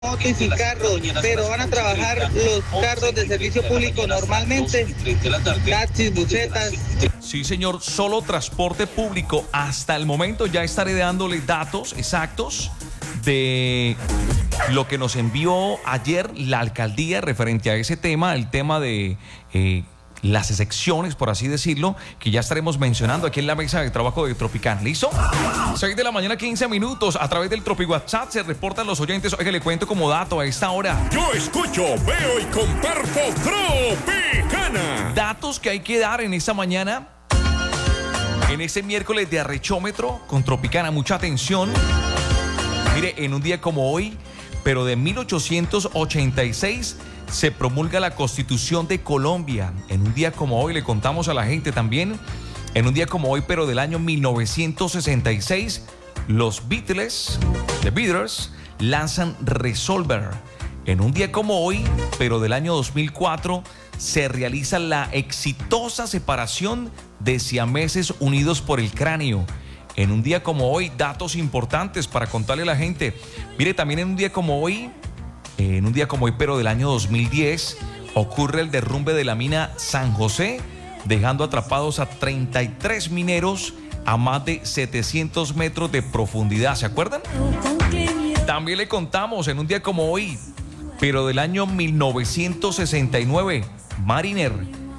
motos y carros, pero van a trabajar los carros de servicio público normalmente, taxis, busetas. Sí, señor, solo transporte público. Hasta el momento ya estaré dándole datos exactos de lo que nos envió ayer la alcaldía referente a ese tema, el tema de las excepciones, por así decirlo, que ya estaremos mencionando aquí en la mesa de trabajo de Tropicana. ¿Listo? 6 de la mañana, 15 minutos. A través del Tropi WhatsApp se reportan los oyentes. Oiga, le cuento como dato a esta hora. Yo escucho, veo y comparto Tropicana. Datos que hay que dar en esta mañana, en este miércoles de arrechómetro con Tropicana. Mucha atención. Mire, en un día como hoy, pero de 1886, se promulga la Constitución de Colombia. En un día como hoy, le contamos a la gente también, en un día como hoy, pero del año 1966, los Beatles, The Beatles, lanzan Resolver. En un día como hoy, pero del año 2004, se realiza la exitosa separación de siameses unidos por el cráneo. En un día como hoy, datos importantes para contarle a la gente. Mire, también en un día como hoy, pero del año 2010, ocurre el derrumbe de la mina San José, dejando atrapados a 33 mineros a más de 700 metros de profundidad. ¿Se acuerdan? También le contamos en un día como hoy, pero del año 1969, Mariner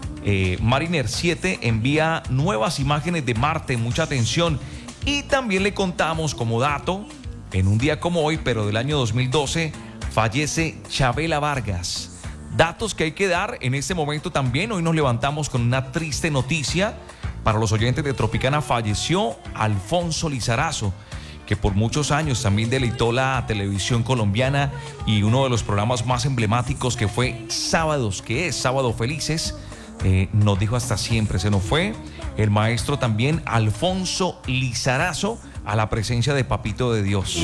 7 envía nuevas imágenes de Marte. Mucha atención. Y también le contamos como dato, en un día como hoy, pero del año 2012, fallece Chabela Vargas. Datos que hay que dar en este momento también. Hoy nos levantamos con una triste noticia para los oyentes de Tropicana. Falleció Alfonso Lizarazo, que por muchos años también deleitó la televisión colombiana y uno de los programas más emblemáticos que fue Sábados, que es Sábado Felices. Nos dijo hasta siempre. Se nos fue el maestro también Alfonso Lizarazo a la presencia de Papito de Dios.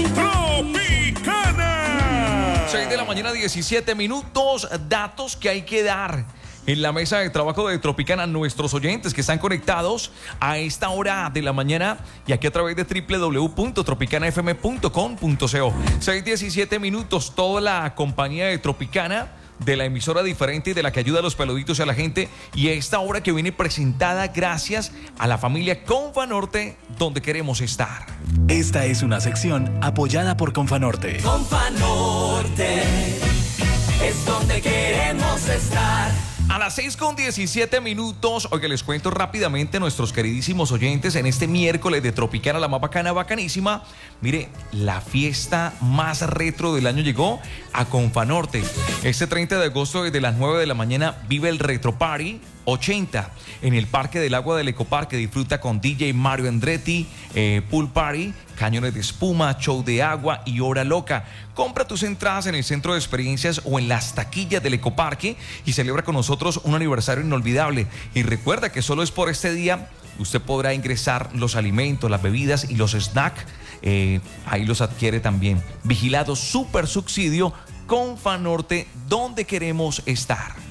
Tropicana. 6 de la mañana, 17 minutos. Datos que hay que dar en la mesa de trabajo de Tropicana. Nuestros oyentes que están conectados a esta hora de la mañana y aquí a través de www.tropicanafm.com.co. 6:17 minutos. Toda la compañía de Tropicana, de la emisora diferente y de la que ayuda a los peluditos y a la gente, y a esta hora que viene presentada gracias a la familia Confanorte, donde queremos estar. Esta es una sección apoyada por Confanorte. Confanorte es donde queremos estar. A las 6:17 minutos, oiga, les cuento rápidamente a nuestros queridísimos oyentes en este miércoles de Tropicana, la más bacana, bacanísima. Mire, la fiesta más retro del año llegó a Confanorte. Este 30 de agosto, desde las 9 de la mañana, vive el Retro Party 80 en el Parque del Agua del Ecoparque. Disfruta con DJ Mario Andretti, pool party, cañones de espuma, show de agua y hora loca. Compra tus entradas en el centro de experiencias o en las taquillas del Ecoparque y celebra con nosotros un aniversario inolvidable. Y recuerda que solo es por este día. Usted podrá ingresar los alimentos, las bebidas y los snacks. Ahí los adquiere también. Vigilado Super Subsidio Confanorte, donde queremos estar.